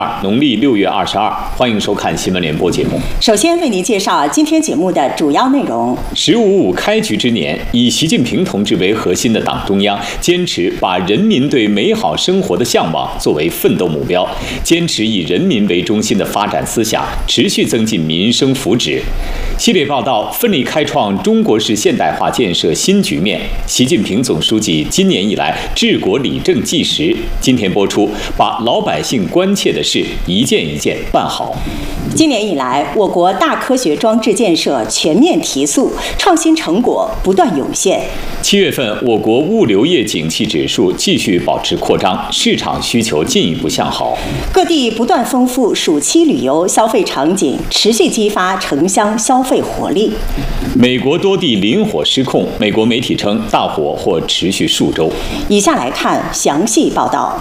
农历6月22，欢迎收看新闻联播节目。 首先为您介绍今天节目的主要内容。 “15.5”开局之年，以习近平同志为核心的党中央坚持把人民对美好生活的向往作为奋斗目标，坚持以人民为中心的发展思想，持续增进民生福祉。系列报道奋力开创中国式现代化建设新局面。习近平总书记今年以来治国理政纪实。今天播出，把老百姓关切的事一件一件办好。 今年以来，我国大科学装置建设全面提速，创新成果不断涌现。 7月份，我国物流业景气指数继续保持扩张，市场需求进一步向好。 各地不断丰富暑期旅游消费场景，持续激发城乡消费活力。 美国多地林火失控，美国媒体称大火或持续数周。 以下来看详细报道。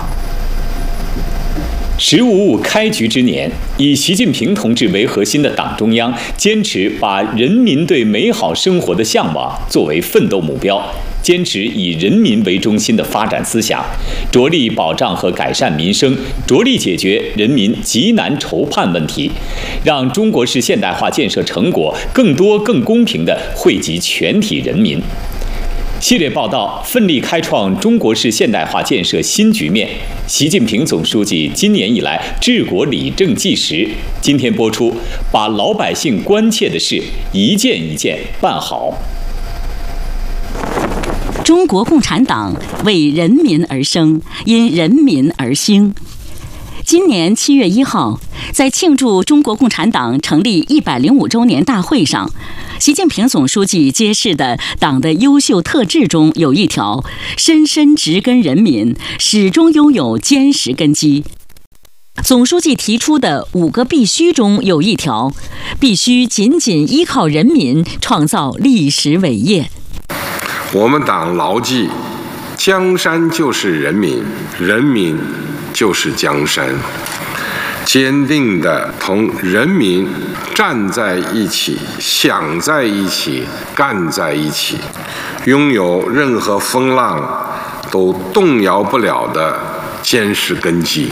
“15.5”开局之年，以习近平同志为核心的党中央坚持把人民对美好生活的向往作为奋斗目标，坚持以人民为中心的发展思想，着力保障和改善民生，着力解决人民急难愁盼问题，让中国式现代化建设成果更多更公平地惠及全体人民。系列报道奋力开创中国式现代化建设新局面。习近平总书记今年以来治国理政纪实。今天播出，把老百姓关切的事一件一件办好。 中国共产党为人民而生，因人民而兴。今年7月1号，在庆祝中国共产党成立105周年大会上，习近平总书记揭示的党的优秀特质中有一条：深深植根人民，始终拥有坚实根基。总书记提出的5个必须中有一条：必须紧紧依靠人民，创造历史伟业。 我们党牢记，江山就是人民，人民就是江山，坚定地同人民站在一起，想在一起，干在一起，拥有任何风浪都动摇不了的坚实根基。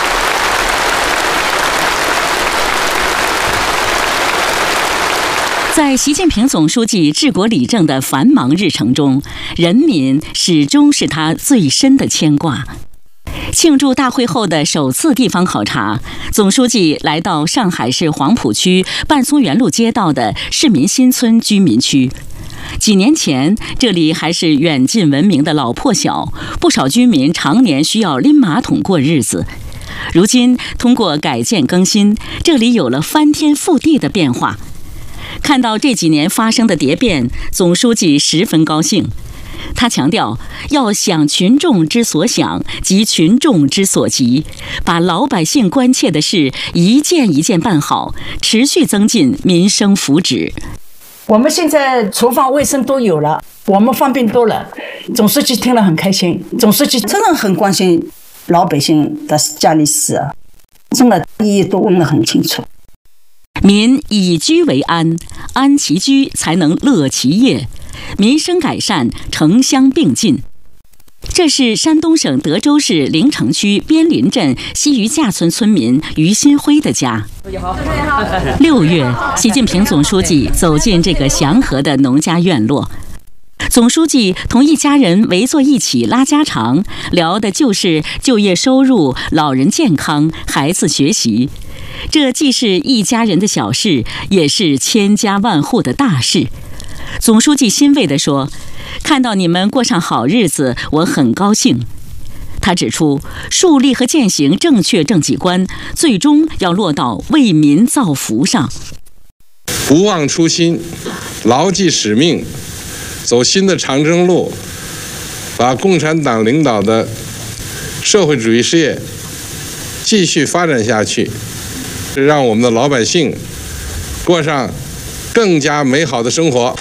在习近平总书记治国理政的繁忙日程中，人民始终是他最深的牵挂。庆祝大会后的首次地方考察，总书记来到上海市黄浦区半松园路街道的市民新村居民区。几年前，这里还是远近闻名的老破小，不少居民常年需要拎马桶过日子。如今，通过改建更新，这里有了翻天覆地的变化。看到这几年发生的蝶变，总书记十分高兴。他强调，要想群众之所想，急群众之所急，把老百姓关切的事一件一件办好，持续增进民生福祉。 我们现在厨房卫生都有了，我们方便多了。总书记听了很开心，总书记真的很关心老百姓的家里事，真的意义都问得很清楚。 民以居为安，安其居才能乐其业，民生改善城乡并进。这是山东省德州市临城区边林镇西余架村村民于新辉的家。6月，习近平总书记走进这个祥和的农家院落。总书记同一家人围坐一起拉家常，聊的就是就业收入、老人健康、孩子学习。这既是一家人的小事，也是千家万户的大事。总书记欣慰地说：“看到你们过上好日子，我很高兴。”他指出，树立和践行正确政绩观，最终要落到为民造福上。 不忘初心，牢记使命，走新的长征路，把共产党领导的社会主义事业继续发展下去，让我们的老百姓过上更加美好的生活。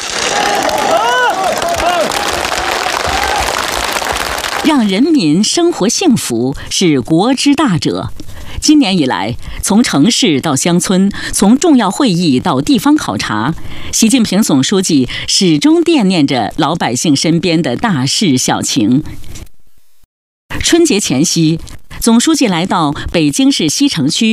让人民生活幸福是国之大者。今年以来，从城市到乡村，从重要会议到地方考察，习近平总书记始终惦念着老百姓身边的大事小情。 春节前夕，总书记来到北京市西城区